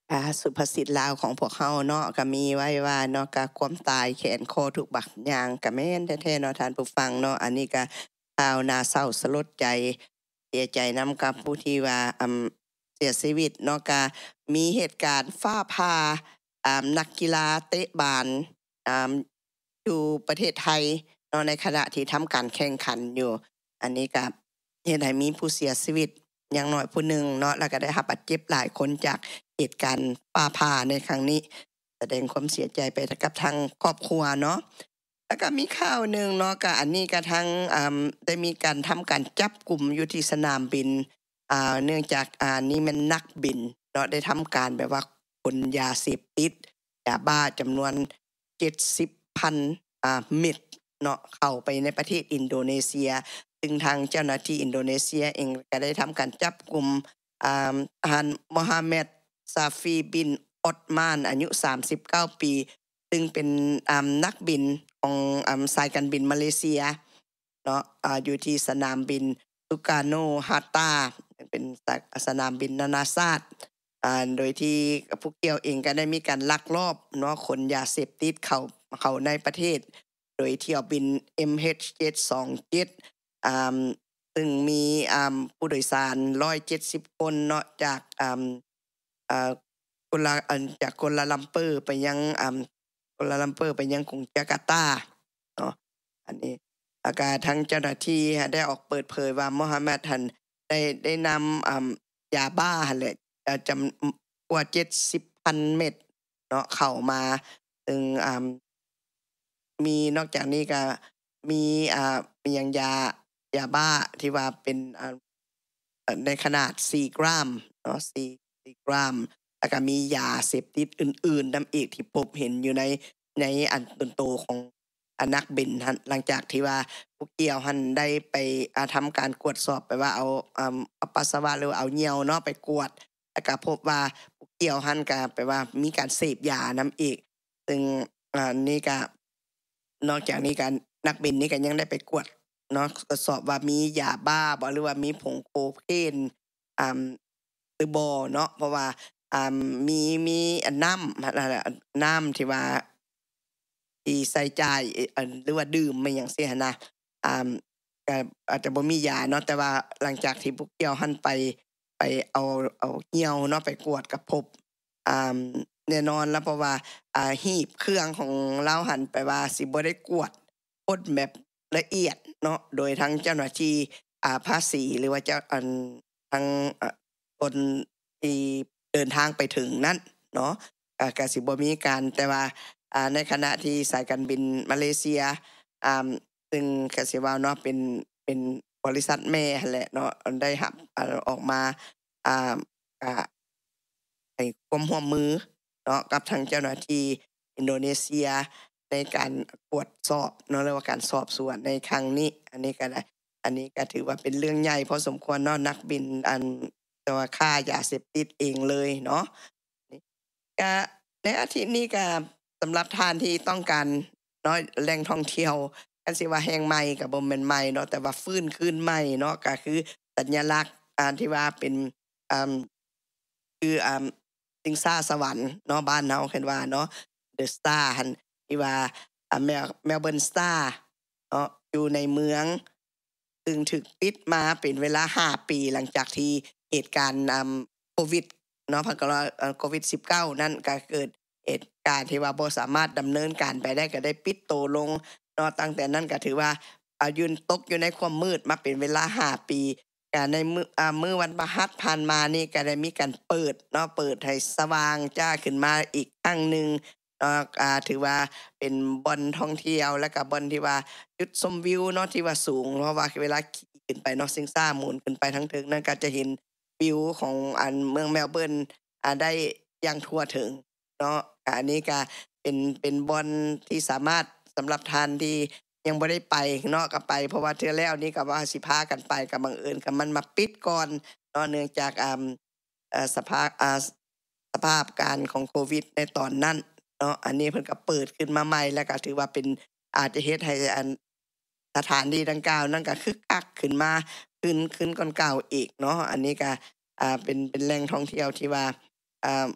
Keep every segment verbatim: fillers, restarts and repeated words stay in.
อ่าสุภาษิตลาวของพวกเราเนาะก็มีไว้ว่าเนาะก็ความตายแขนคอทุกบักอย่างก็แม่นแท้ๆเนาะท่านผู้ฟังเนาะอันนี้ก็ข่าวน่าเศร้าสลดใจเสียใจนำกับผู้ที่ว่าอืมเสียชีวิตเนาะก็มีเหตุการณ์ฟ้าผ่าอ่านักกีฬาเตะบาสอ่าอยู่ประเทศไทยเนาะในขณะที่ทำการแข่งขันอยู่อันนี้ก็เฮ็ดให้มีผู้เสียชีวิตอย่างน้อยผู้หนึ่งเนาะแล้วก็ได้รับบาดเจ็บหลายคนจาก เหตุการณ์ฟ้าผ่าในครั้งนี้แสดงความเสียใจไปกับทางครอบครัวเนาะแล้วก็มีข่าวหนึ่งเนาะก็อันนี้ก็ทางอ่าได้มีการทำการจับกลุ่มอยู่ที่สนามบินอ่าเนื่องจากอ่านี่มันนักบินเนาะได้ทำการแบบว่าขนยาเสพติดยาบ้าจำนวนเจ็ดสิบ พันอ่าเม็ดเนาะเข้าไปในประเทศอินโดนีเซียซึ่งทางเจ้าหน้าที่อินโดนีเซียเองก็ได้ทำการจับกลุ่มอ่าท่านโมฮัมเหม็ด ซาฟีบินออตมานอายุสามสิบเก้าปีซึ่งเป็นอ่านักบินของอ่าสายการบินมาเลเซียเนาะอ่าอยู่ที่สนามบินสุกาโนฮาตาเป็นสนามบินนานาชาติอ่าโดยที่ผู้เกี่ยวเองก็ได้มีการลักลอบเนาะขนยาเสพติดเข้าเข้าในประเทศโดยเที่ยวบิน เอ็ม เอช เจ็ดสองเจ็ดอ่าซึ่งมีอ่าผู้โดยสารหนึ่งร้อยเจ็ดสิบคนเนาะจากอ่า อ่ากัวลาอันจากกัวลาลัมเปอร์ไปยังอ่ากัวลาลัมเปอร์ไปยังกรุงจาการ์ตาเนาะอันนี้แล้วก็ทางเจ้าหน้าที่ได้ออกเปิดเผยว่าโมฮัมเหม็ดหั้นได้ได้นำอ่ายาบ้าหั่นแหละอ่าจำกว่าเจ็ดสิบ พันเม็ดเนาะเข้ามาซึ่งอ่ามีนอกจากนี้ก็มีอ่ามีหยังยายาบ้าที่ว่าเป็นอ่า เอ่อในขนาดสี่กรัมเนาะสี่สี่กรัมแล้วก็มียาเสพติดอื่นๆนำอีกที่พบเห็นอยู่ในในอันต้นโตของอ่านักบินหั้นหลังจากที่ว่าผู้เกี่ยวหั้นได้ไปอ่าทำการกวดสอบไปว่าเอาอ่าเอาปัสสาวะหรือว่าเอาเหยี่ยวเนาะไปกวดแล้วก็พบว่าผู้เกี่ยวหั้นก็แปลว่ามีการเสพยานำอีกซึ่งอ่านี่ก็นอกจากนี้ก็นักบินนี่ก็ยังได้ไปกวด เนาะตรวจสอบว่ามียาบ้าบ่หรือว่ามีผงโคเคนอ่าหรือบ่เนาะเพราะว่าอ่ามีมีอันน้ำนั่นน่ะน้ำที่ว่าที่ใส่จ่ายเอ่ออันหรือว่าดื่มอิหยังซี้หั้นนะอ่าก็อาจจะบ่มียาเนาะแต่ว่าหลังจากที่พวกเกี่ยวหั้นไปไปเอาเอาเหยี่ยวเนาะไปกวดก็พบอ่าแน่นอนแล้วเพราะว่าอ่าหีบเครื่องของเลาหั้นแปลว่าสิบ่ได้กวดค้นแบบ ละเอียดเนาะโดยทั้งเจ้าหน้าที่อ่าภาษีหรือว่าเจ้าอันทั้งอ่าคนที่เดินทางไปถึงนั้นเนาะอ่าก็สิบ่มีการแต่ว่าอ่าในขณะที่สายการบินมาเลเซียอ่าซึ่งก็สิว่าเนาะเป็นเป็นบริษัทแม่หั้นแหละเนาะได้รับอ่าออกมาอ่าอ่า ให้ความร่วมมือเนาะกับทางเจ้าหน้าที่อินโดนีเซียในการตรวจสอบเนาะเรียกว่าการสอบสวนในครั้งนี้อันนี้ก็ได้อันนี้ก็ถือว่าเป็นเรื่องใหญ่พอสมควรเนาะนักบินอันแต่ว่าค่ายาเสพติดเองเลยเนาะนี่ก็ในอาทิตย์นี้ก็สำหรับท่านที่ต้องการเนาะแหล่งท่องเที่ยวอันสิว่าแห่งใหม่ก็บ่แม่นใหม่เนาะแต่ว่าฟื้นคืนใหม่เนาะก็คือสัญลักษณ์อ่าที่ว่าเป็นอ่า คืออ่าสิงซ่าสวรรค์เนาะบ้านเฮาเคิ้นว่าเนาะ The Star หั้นที่ว่าอ่า Mel Melbourne Star เนาะอยู่ในเมืองซึ่งถูกปิดมาเป็นเวลาห้าปีหลังจากที่เหตุการณ์อ่าโควิดเนาะพันเก้าร้อยเอ่อโควิด สิบเก้า นั้นก็เกิดเหตุการณ์ที่ว่าบ่สามารถดำเนินการไปได้ก็ได้ปิดตัวลงเนาะตั้งแต่นั้นก็ถือว่าอ่ายืนตกอยู่ในความมืดมาเป็นเวลาห้าปี ก็ในมื้ออ่ามื้อวันพฤหัสผ่านมานี่ก็ได้มีการเปิดเนาะเปิดให้สว่างจ้าขึ้นมาอีกครั้งหนึ่งเนาะอ่าถือว่าเป็นบ่อนท่องเที่ยวแล้วก็บ่อนที่ว่าจุดชมวิวเนาะที่ว่าสูงเพราะว่าเวลาขี่ขึ้นไปเนาะซิงซ่าหมุนขึ้นไปทั้งเทิงนั้นก็จะเห็นวิวของอันเมืองเมลเบิร์นอ่าได้อย่างทั่วถึงเนาะก็อันนี้ก็เป็นเป็นบ่อนที่สามารถสำหรับท่านที่ ยังบ่ได้ไปเนาะก็ไปเพราะว่าเทื่อแล้วนี่ก็ว่าสิพากันไปก็บังเอิญก็มันมาปิดก่อนเนาะเนื่องจากอ่าเอ่อสภาอ่าสภาพการของโควิดในตอนนั้นเนาะอันนี้เพิ่นก็เปิดขึ้นมาใหม่แล้วก็ถือว่าเป็นอาจจะเฮ็ดให้อันสถานที่ดังกล่าวนั้นก็คึกคักขึ้นมาขึ้นขึ้นกว่าเก่าอีกเนาะอันนี้ก็อ่าเป็นเป็นแหล่งท่องเที่ยวที่ว่าอ่า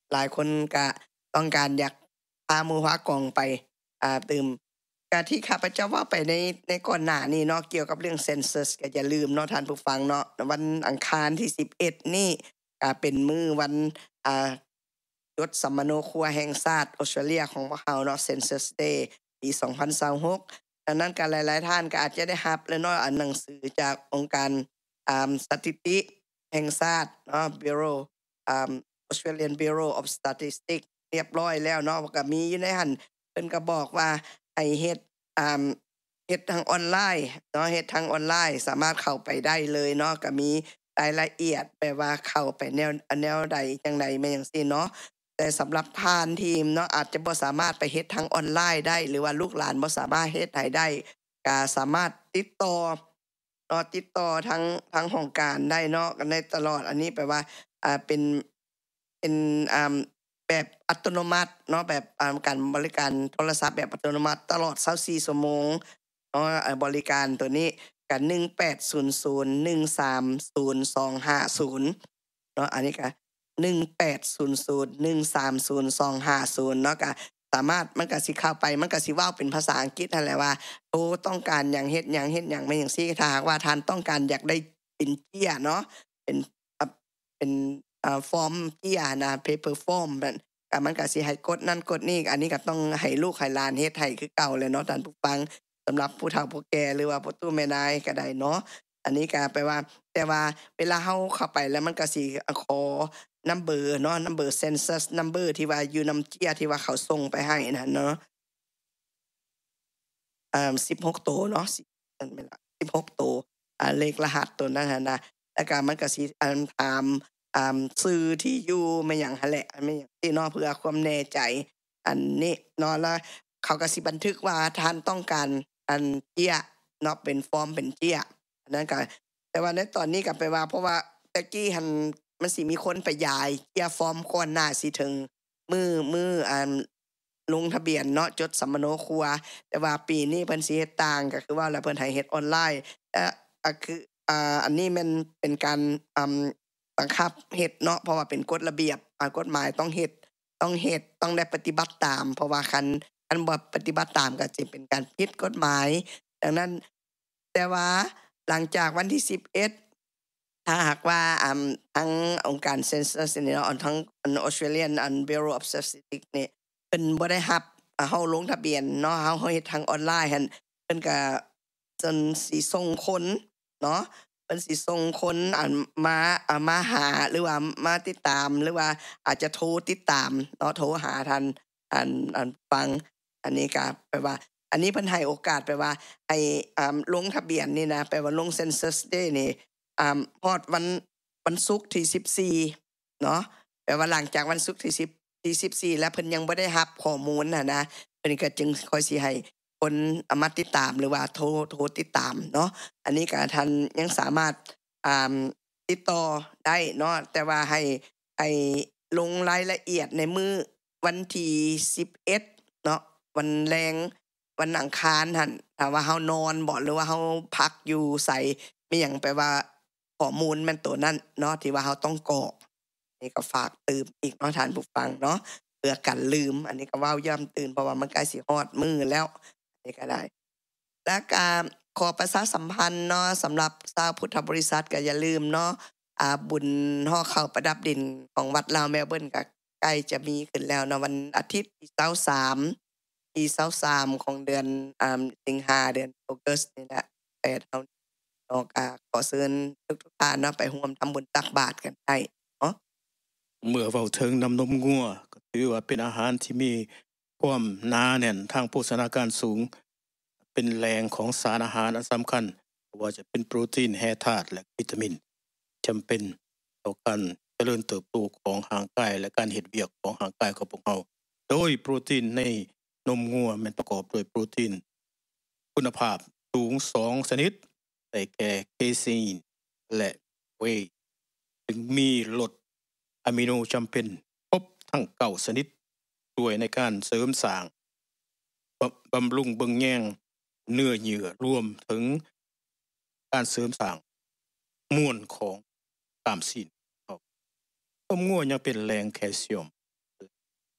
หลายคนก็ต้องการอยากพาหมู่พากองไปอ่าตื่มก็ที่ข้าพเจ้าเว้าไปในในก่อนหน้านี้เนาะเกี่ยวกับเรื่อง Census ก็อย่าลืมเนาะท่านผู้ฟังเนาะวันอังคารที่สิบเอ็ดนี่ก็เป็นมื้อวันอ่าจดสัมมโนครัวแห่งชาติออสเตรเลียของพวกเราเนาะ Census Day ปีสองพันยี่สิบหกดังนั้นก็หลายๆท่านก็อาจจะได้รับแล้วเนาะอันหนังสือจากองค์การอ่าสถิติแห่งชาติเนาะ Bureau อ่า Australian Bureau of Statistics เรียบร้อยแล้วเนาะก็มีอยู่ในหั่นเพิ่นก็บอกว่าให้เฮ็ดอ่าเฮ็ดทางออนไลน์เนาะเฮ็ดทางออนไลน์สามารถเข้าไปได้เลยเนาะก็มีรายละเอียดแปลว่าเข้าไปแนวแนวใดจังไดแม่นจังซี่เนาะแต่สำหรับท่านทีมเนาะอาจจะบ่สามารถไปเฮ็ดทางออนไลน์ได้หรือว่าลูกหลานบ่สามารถเฮ็ดให้ได้ก็สามารถติดต่อเนาะติดต่อทางทางห้องการได้เนาะในตลอดอันนี้แปลว่าอ่าเป็นเป็นอ่าแบบอัตโนมัติเนาะแบบอ่าการบริการโทรศัพท์แบบอัตโนมัติตลอดยี่สิบสี่ชั่วโมงเนาะเอ่อบริการตัวนี้ก็หนึ่งแปดศูนย์ศูนย์ หนึ่งสามศูนย์ สองห้าศูนย์เนาะอันนี้ก็หนึ่งแปดศูนย์ศูนย์ หนึ่งสามศูนย์ สองห้าศูนย์เนาะก็สามารถมันก็สิเข้าไปมันก็สิเว้าเป็นภาษาอังกฤษนั่นแหละว่าโอ้ต้องการหยังเฮ็ดหยังเฮ็ดหยังแม่นจังซี่ถ้าหากว่าท่านต้องการอยากได้เป็นเจียเนาะเป็นอ่าเป็นอ่าฟอร์มเจียนะ paper form นั่นก็มันก็สิให้กดนั่นกดนี่อันนี้ก็ต้องให้ลูกให้หลานเฮ็ดให้คือเก่าแหละเนาะท่านผู้ฟังสำหรับผู้เฒ่าผู้แก่หรือว่าพ่อตู่แม่นายก็ได้เนาะอันนี้ก็แปลว่าแต่ว่าเวลาเฮาเข้าไปแล้วมันก็สิขอนัมเบอร์เนาะนัมเบอร์ Census number ที่ว่าอยู่นำเจียที่ว่าเขาส่งไปให้นั่นเนาะอ่าสิบหกโตวเนาะสินั่นแม่นล่ะสิบหกโตวอ่าเลขรหัสตัวนั้นหั้นนะแล้วก็มันก็สิอันถามอ่าชื่อที่อยู่แม่นหยังหั้นแหละแม่นหยังที่เนาะเพื่อความแน่ใจอันนี้เนาะแล้วเขาก็สิบันทึกว่าท่านต้องการอันเจียเนาะเป็นฟอร์มเป็นเจียอันนั้นก็แต่ว่าในตอนนี้ก็แปลว่าเพราะว่าแต่กี้หั้นมันสิมีคนไปย้ายเจียฟอร์มก่อนหน้าสิถึงมื้อมื้ออ่าลงทะเบียนเนาะจดสัมมโนครัวแต่ว่าปีนี้เพิ่นสิเฮ็ดต่างก็คือว่าแล้วเพิ่นให้เฮ็ดออนไลน์แต่อ่าคืออ่าอันนี้มันเป็นการอ่าบังคับเฮ็ดเนาะเพราะว่าเป็นกฎระเบียบอ่ากฎหมายต้องเฮ็ดต้องเฮ็ดต้องได้ปฏิบัติตามเพราะว่าคันคันบ่ปฏิบัติตามก็สิเป็นการผิดกฎหมายดังนั้นแต่ว่าหลังจากวันที่สิบเอ็ดถ้าหากว่าอ่าทางองค์การ Census นี่เนาะทั้ง Australian Bureau of Statistics นี่เพิ่นบ่ได้รับอ่าเฮาลงทะเบียนเนาะเฮาเฮ็ดทางออนไลน์หั่นเพิ่นก็จนสิส่งคนเนาะเพิ่นสิส่งคนอันมาอ่ามาหาหรือว่ามาติดตามหรือว่าอาจจะโทรติดตามเนาะโทรหาท่านอันอันฟังอันนี้ก็แปลว่าอันนี้เพิ่นให้โอกาสแปลว่าให้อ่าลงทะเบียนนี่นะแปลว่าลง Census Day นี่อ่าฮอดวันวันศุกร์ที่สิบสี่เนาะแปลว่าหลังจากวันศุกร์ที่สิบที่สิบสี่แล้วเพิ่นยังบ่ได้รับข้อมูลน่ะนะเพิ่นก็จึงค่อยสิให้คนเอามาติดตามหรือว่าโทรโทรติดตามเนาะอันนี้ก็ท่านยังสามารถอ่าติดต่อได้เนาะแต่ว่าให้ให้ลงรายละเอียดในมื้อวันที่สิบเอ็ดเนาะวันแรงวันอังคารหั่นถ้าว่าเฮานอนบ่หรือว่าเฮาพักอยู่ไสมีหยังแปลว่าข้อมูลมันตัวนั้นเนาะที่ว่าเฮาต้องกรอกนี่ก็ฝากเติมอีกเนาะท่านผู้ฟังเนาะเพื่อกันลืมอันนี้ก็เว้าย้ำเตือนเพราะว่ามันใกล้สิฮอดมื้อแล้วอันนี้ก็ได้และการขอประชาสัมพันธ์เนาะสำหรับชาวพุทธบริษัทก็อย่าลืมเนาะอ่าบุญฮอเข้าประดับดินของวัดลาวแมลเบิร์นก็ใกล้จะมีขึ้นแล้วเนาะวันอาทิตย์ที่ยี่สิบสามที่ยี่สิบสามของเดือนอ่าสิงหาเดือนออกัสนี่แหละแปดเฮาเนาะก็ขอเชิญทุกๆท่านเนาะไปร่วมทำบุญตักบาตรกันได้เนาะเมื่อเว้าถึงน้ำนมงัวก็ถือว่าเป็นอาหารที่มีความหนาแน่นทางโภชนาการสูงเป็นแหล่งของสารอาหารอันสำคัญบ่ว่าจะเป็นโปรตีนแร่ธาตุและวิตามินจำเป็นต่อการเจริญเติบโตของร่างกายและการเฮ็ดเวียกของร่างกายของพวกเราโดยโปรตีนในนมงัวแม่นประกอบด้วยโปรตีนคุณภาพสูงสองชนิดได้แก่เคซีนและเวย์ซึ่งมีรสอะมิโนจำเป็นครบทั้งเก้าชนิดช่วยในการเสริมสร้างบำรุงเบิ่งแยงเนื้อเยื่อรวมถึงการเสริมสร้างมวลของตามศีลนมงัวยังเป็นแหล่งแคลเซียม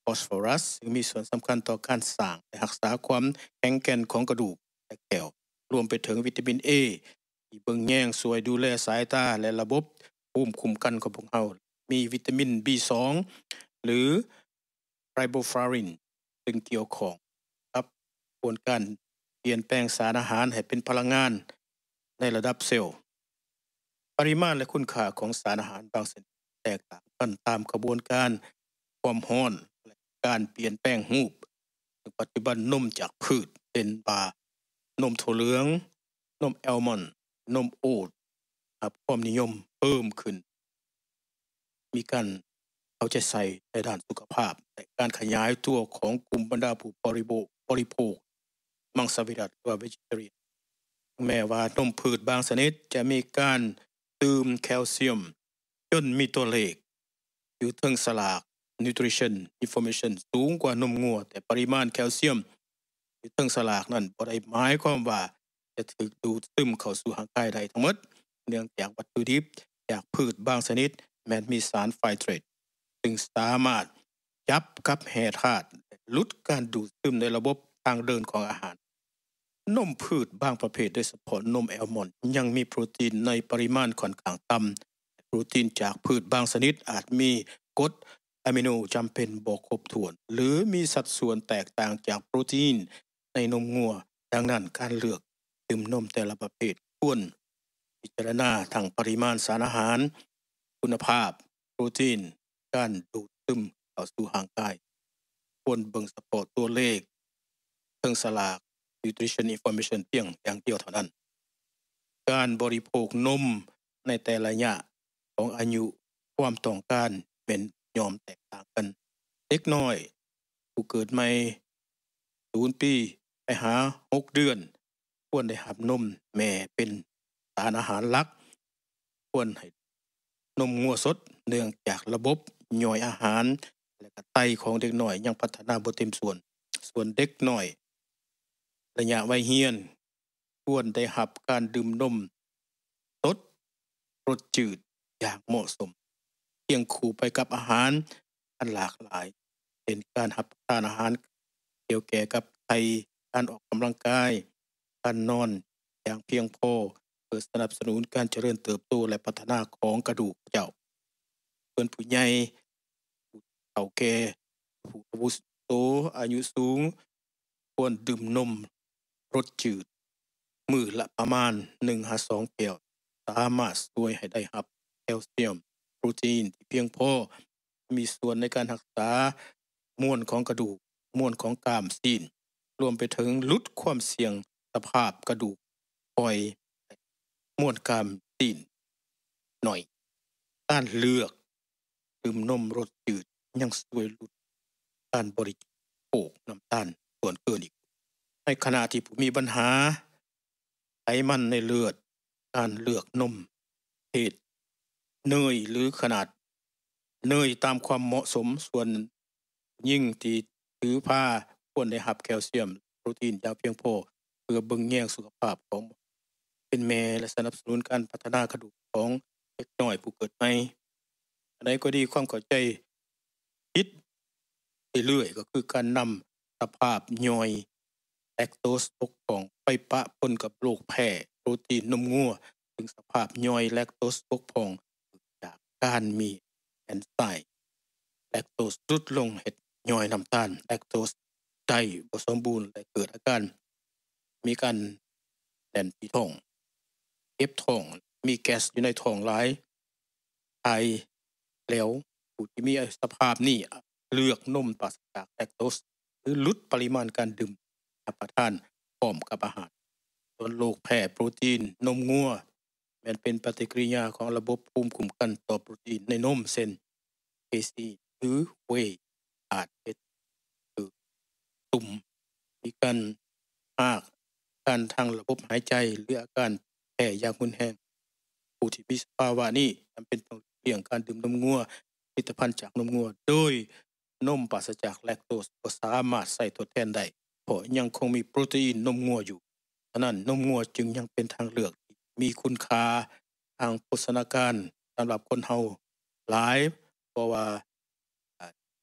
phosphorus ซึ่งมีส่วนสำคัญต่อการสร้างและรักษาความแข็งแกร่งของกระดูกและแก้วรวมไปถึงวิตามิน A ที่เบิ่งแย่งช่วยดูแลสายตาและระบบภูมิคุ้มกันของพวกเรามีวิตามิน บี สอง หรือ riboflavin ซึ่งเกี่ยวข้องกับกระบวนการเปลี่ยนแปลงสารอาหารให้เป็นพลังงานในระดับเซลล์ปริมาณและคุณค่าของสารอาหารบางชนิดแตกต่างกันตามกระบวนการความร้อนและการเปลี่ยนแปลงรูปปัจจุบันนมจากพืชเป็นบานมถั่วเหลืองนมแอลมอนด์นมโอ๊ตครับความนิยมเพิ่มขึ้นมีการเอาใจใส่ในด้านสุขภาพและการขยายตัวของกลุ่มบรรดาผู้บริโภคบริโภคมังสวิรัติหรือว่า vegetarian แม้ว่านมพืชบางชนิดจะมีการเติมแคลเซียมจนมีตัวเลขอยู่เทิงสลาก nutrition information สูงกว่านมงัวแต่ปริมาณแคลเซียมอยู่เทิงสลากนั้นบ่ได้หมายความว่าจะถูกดูดซึมเข้าสู่ร่างกายได้ทั้งหมดเนื่องจากวัตถุดิบจากพืชบางชนิดแม้นมีสารไฟเตรตซึ่งสามารถจับกับแร่ธาตุลดการดูดซึมในระบบทางเดินของอาหารนมพืชบางประเภทโดยเฉพาะนมแอลมอนด์ยังมีโปรตีนในปริมาณค่อนข้างต่ำโปรตีนจากพืชบางชนิดอาจมีกรดอะมิโนจำเป็นบ่ครบถ้วนหรือมีสัดส่วนแตกต่างจากโปรตีนในนมงัวดังนั้นการเลือกดื่มนมแต่ละประเภทควรพิจารณาทั้งปริมาณสารอาหารคุณภาพโปรตีนการดูดซึมเข้าสู่ร่างกายควรเบิ่งเฉพาะตัวเลขเทิงสลาก nutrition information เพียงอย่างเดียวเท่านั้นการบริโภคนมในแต่ละระยะของอายุความต้องการเป็นยอมแตกต่างกันเด็กน้อยผู้เกิดใหม่ศูนย์ปีไปหาหกเดือนควรได้รับนมแม่เป็นสารอาหารหลักควรให้นมงัวสดเนื่องจากระบบย่อยอาหารและก็ไตของเด็กน้อยยังพัฒนาบ่เต็มส่วนส่วนเด็กน้อยระยะวัยเรียนควรได้รับการดื่มนมสดรสจืดอย่างเหมาะสมเคียงคู่ไปกับอาหารอันหลากหลายเป็นการรับประทานอาหารเกี่ยวแก่กับไทยการออกกำลังกายการนอนอย่างเพียงพอเพื่อสนับสนุนการเจริญเติบโตและพัฒนาของกระดูกเจ้าเพิ่นผู้ใหญ่ผู้เฒ่าแก่ผู้อาวุโสอายุสูงควรดื่มนมรสจืดมื้อละประมาณ หนึ่งถึงสอง แก้วสามารถช่วยให้ได้รับแคลเซียมโปรตีนที่เพียงพอมีส่วนในการรักษามวลของกระดูกมวลของกล้ามซีนรวมไปถึงลดความเสี่ยงสภาพกระดูกปล่อยมวลกล้ามซีนหน่อยการเลือกดื่มนมรสจืดยังช่วยลดการบริโภคน้ำตาลส่วนเกินอีกในขณะที่ผู้มีปัญหาไขมันในเลือดการเลือกนมเพศเนยหรือขนาดเนยตามความเหมาะสมส่วนยิ่งที่ถือผ้าควรได้รับแคลเซียมโปรตีนอย่างเพียงพอเพื่อเบิ่งแยงสุขภาพของเป็นแม่และสนับสนุนการพัฒนากระดูกของเด็กน้อยผู้เกิดใหม่อันใดก็ดีความเข้าใจผิดเรื่อยๆก็คือการนำสภาพย่อยแลคโตสตกของไปปะปนกับโรคแพ้โปรตีนนมงัวซึ่งสภาพย่อยแลคโตสตกของจากการมีแอนไซม์แลคโตสลดลงเฮ็ดย่อยน้ำตาลแลคโตสได้บ่สมบูรณ์และเกิดอาการมีการแน่นที่ท้องเจ็บท้องมีแก๊สอยู่ในท้องหลายไอแล้วผู้ที่มีสภาพนี้เลือกนมปราศจากแลคโตสหรือลดปริมาณการดื่มรับประทานพร้อมกับอาหารส่วนโรคแพ้โปรตีนนมงัวแม้นเป็นปฏิกิริยาของระบบภูมิคุ้มกันต่อโปรตีนในนมเช่น เค ซี หรือ Whey อาจเป็นตุ่มมีการหากการทางระบบหายใจหรืออาการแพ้อย่างรุนแรงผู้ที่มีสภาวะนี้จำเป็นต้องเลี่ยงการดื่มนมงัวผลิตภัณฑ์จากนมงัวโดยนมปราศจากแลคโตสบ่สามารถใช้ทดแทนได้เพราะยังคงมีโปรตีนนมงัวอยู่ฉะนั้นนมงัวจึงยังเป็นทางเลือกที่มีคุณค่าทางโภชนาการสำหรับคนเฮาหลายเพราะว่า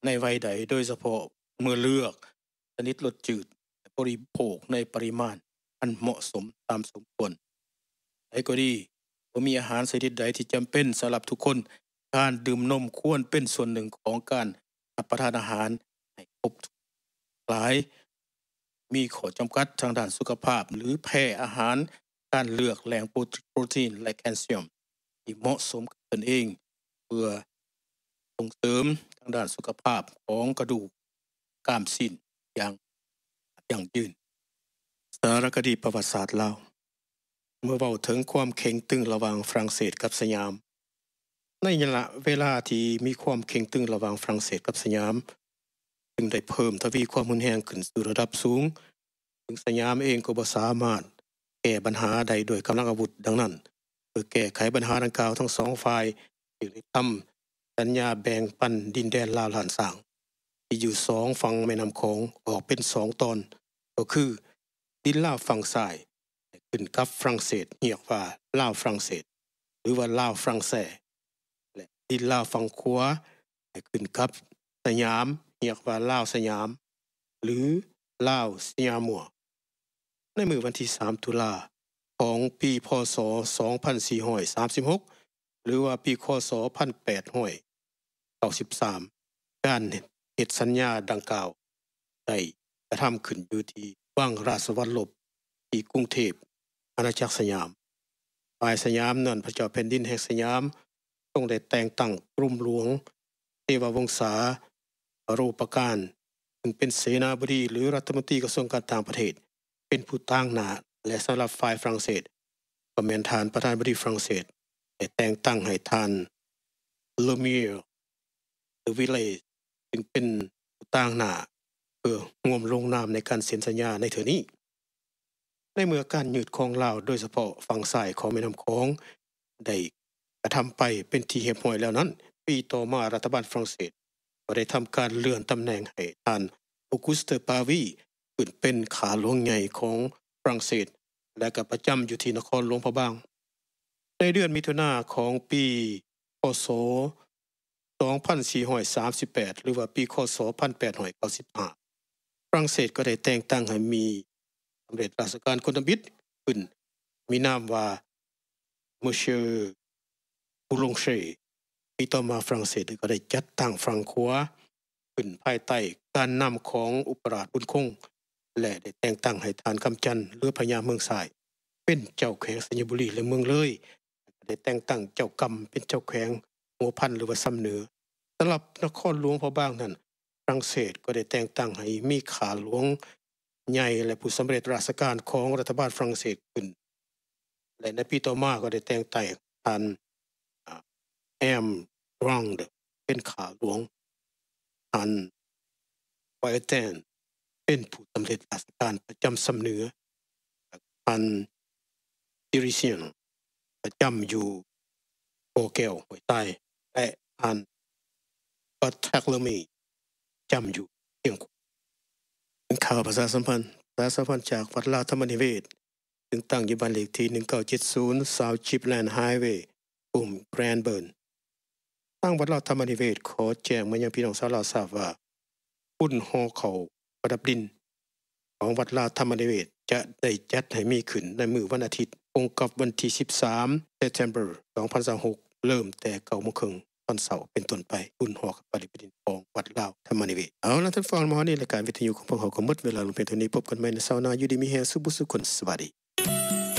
ในวัยใดโดยเฉพาะเมื่อเลือกชนิดรสจืดและบริโภคในปริมาณอันเหมาะสมตามสมควรไอ้ก็ดีบ่มีอาหารชนิดใดที่จำเป็นสำหรับทุกคนการดื่มนมควรเป็นส่วนหนึ่งของการรับประทานอาหารให้ครบหลายมีข้อจำกัดทางด้านสุขภาพหรือแพ้อาหารการเลือกแหล่งโปรตีนและแคลเซียมที่เหมาะสมกับตนเองเพื่อส่งเสริมทางด้านสุขภาพของกระดูกกล้ามสิ้นอย่างอย่างยืนสารคดีประวัติศาสตร์ลาวเมื่อเว้าถึงความเข็งตึงระหว่างฝรั่งเศสกับสยามในระยะเวลาที่มีความเข็งตึงระหว่างฝรั่งเศสกับสยามจึงได้เพิ่มทวีความรุนแรงขึ้นสู่ระดับสูงถึงสยามเองก็บ่สามารถแก้ปัญหาใดโดยกำลังอาวุธดังนั้นเพื่อแก้ไขปัญหาดังกล่าวทั้งสองฝ่ายจึงได้ทำสัญญาแบ่งปันดินแดนลาวล้านสร้างที่อยู่สองฝั่งแม่น้ำโขงออกเป็นสองตอนก็คือดินลาวฝั่งซ้ายขึ้นกับฝรั่งเศสเรียกว่าลาวฝรั่งเศสหรือว่าลาวฝรั่งแซและดินลาวฝั่งขวาขึ้นกับสยามเรียกว่าลาวสยามหรือลาวสยามมัวในมื้อวันที่สามตุลาของปีพ.ศ. สองพันสี่ร้อยสามสิบหกหรือว่าปีค.ศ. หนึ่งพันแปดร้อยเก้าสิบสามการเฮ็ดสัญญาดังกล่าวได้กระทำขึ้นอยู่ที่วังราชวัลลบที่กรุงเทพอาณาจักรสยามฝ่ายสยามนั้นพระเจ้าแผ่นดินแห่งสยามต้องได้แต่งตั้งกรมหลวงเทววงศาโรปการซึ่งเป็นเสนาบดีหรือรัฐมนตรีกระทรวงการต่างประเทศเป็นผู้ตั้งหน้าและสำหรับฝ่ายฝรั่งเศสก็แม่นทานประธานาธิบดีฝรั่งเศสได้แต่งตั้งให้ท่านเลเมียร์de Villiers ซึ่งเป็นผู้ตั้งหน้าเพื่อร่วมลงนามในการเซ็นสัญญาในเทื่อนี้ในเมื่อการยืดของลาวโดยเฉพาะฝั่งซ้ายของแม่น้ำโขงได้กระทำไปเป็นที่เรียบร้อยแล้วนั้นปีต่อมารัฐบาลฝรั่งเศสก็ได้ทำการเลื่อนตำแหน่งให้ท่านออกุสเตอร์ปาวีขึ้นเป็นขาหลวงใหญ่ของฝรั่งเศสและก็ประจำอยู่ที่นครหลวงพะบางในเดือนมิถุนายนของปีค.ศ. สองพันสี่ร้อยสามสิบแปดหรือว่าปีค.ศ. หนึ่งพันแปดร้อยเก้าสิบห้าฝรั่งเศสก็ได้แต่งตั้งให้มีสำเร็จราชการคนทำบิดขึ้นมีนามว่า Monsieur Boulanger ปีต่อมาฝรั่งเศสก็ได้จัดตั้งฝั่งขวาขึ้นภายใต้การนำของอุปราชบุญคงและได้แต่งตั้งให้ทานคำจันทร์หรือพญาเมืองสายเป็นเจ้าแขวงสัญบุรีและเมืองเลยได้แต่งตั้งเจ้ากรรมเป็นเจ้าแขวงหัวพันหรือว่าซ้ำเหนือสำหรับนครหลวงพะบางนั้นฝรั่งเศสก็ได้แต่งตั้งให้มีขาหลวงใหญ่และผู้สำเร็จราชการของรัฐบาลฝรั่งเศสขึ้นและในปีต่อมาก็ได้แต่งตั้งท่านแอมรองด์เป็นขาหลวงท่านไวเทนเป็นผู้สำเร็จราชการประจำซ้ำเหนือท่านดิริเซียนประจำอยู่โอเกลห้วยใต้และท่านปัทแทกเลมีจำอยู่เชียงขวางข่าวประชาสัมพันธ์ประชาสัมพันธ์จากวัดลาวธรรมนิเวศซึ่งตั้งอยู่บ้านเลขที่หนึ่งเก้าเจ็ดศูนย์ South Chipland Highway กลุ่ม Grand Burn ทางวัดลาวธรรมนิเวศขอแจ้งมายังพี่น้องชาวลาวทราบว่าบุญฮอเขาประดับดินของวัดลาวธรรมนิเวศจะได้จัดให้มีขึ้นในมื้อวันอาทิตย์ตรงกับวันที่สิบสาม September สองพันยี่สิบหกเริ่มแต่ เก้าโมงครึ่งตอนเสาร์เป็นต้นไปบุญฮอประดับดินของวัดลาวธรรมนิเวศเอาล่ะท่านฟังมาในรายการวิทยุของพวกเราก็หมดเวลาลงเพียงเท่านี้พบกันใหม่ในเสาร์หน้าอยู่ดีมีแฮงสุขสุขคนสวัสดี